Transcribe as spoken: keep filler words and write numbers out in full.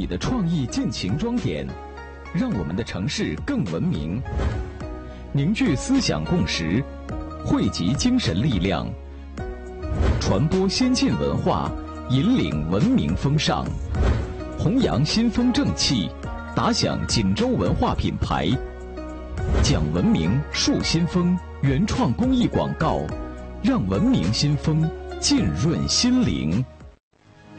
你的创意尽情装点，让我们的城市更文明。凝聚思想共识，汇集精神力量，传播先进文化，引领文明风尚，弘扬新风正气，打响锦州文化品牌。讲文明，树新风，原创公益广告，让文明新风浸润心灵。